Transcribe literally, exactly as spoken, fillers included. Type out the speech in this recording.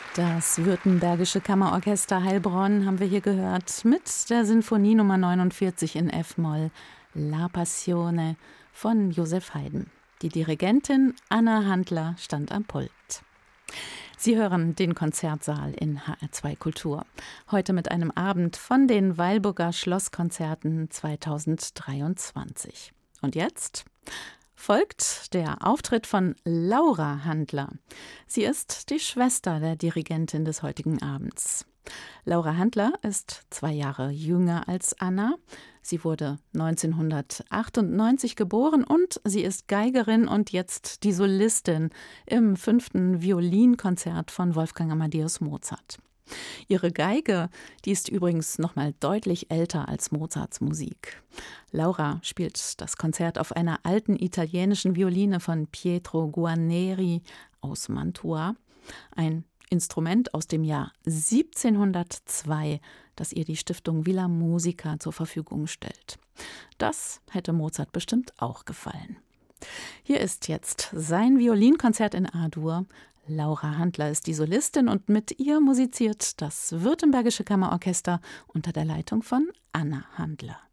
Das Württembergische Kammerorchester Heilbronn haben wir hier gehört mit der Sinfonie Nummer neunundvierzig in F-Moll, La Passione von Joseph Haydn. Die Dirigentin Anna Handler stand am Pult. Sie hören den Konzertsaal in H R zwei Kultur. Heute mit einem Abend von den Weilburger Schlosskonzerten zweitausenddreiundzwanzig. Und jetzt folgt der Auftritt von Laura Handler. Sie ist die Schwester der Dirigentin des heutigen Abends. Laura Handler ist zwei Jahre jünger als Anna. Sie wurde neunzehnhundertachtundneunzig geboren und sie ist Geigerin und jetzt die Solistin im fünften Violinkonzert von Wolfgang Amadeus Mozart. Ihre Geige, die ist übrigens noch mal deutlich älter als Mozarts Musik. Laura spielt das Konzert auf einer alten italienischen Violine von Pietro Guarneri aus Mantua, ein Instrument aus dem Jahr siebzehnhundertzwei, das ihr die Stiftung Villa Musica zur Verfügung stellt. Das hätte Mozart bestimmt auch gefallen. Hier ist jetzt sein Violinkonzert in A-Dur. Laura Handler ist die Solistin und mit ihr musiziert das Württembergische Kammerorchester unter der Leitung von Anna Handler.